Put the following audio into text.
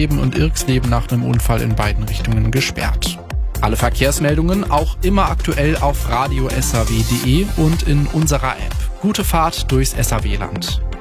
Eisleben und Irxleben nach einem Unfall in beiden Richtungen gesperrt. Alle Verkehrsmeldungen auch immer aktuell auf radio-saw.de und in unserer App. Gute Fahrt durchs SAW-Land.